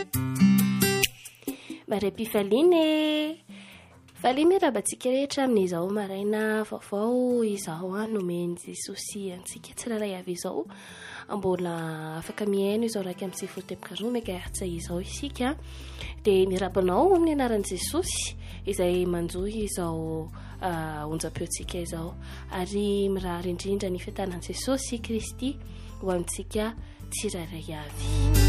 Marepifaliny faliny rabantsika rehetra amin'izao maraina vaovao izao nomeny Jesosy antsika tsiraray avy izao mbola afaka miaino izao raika amin'ny sivifolo tepokaroa megahertz izao isika dia mirabanao amin'ny anaran'i Jesosy izay manjohy izao onjam-peontsika izao ary mirahary indrindra ny fitanan'i Jesosy Kristy ho antsika tsiraray avy.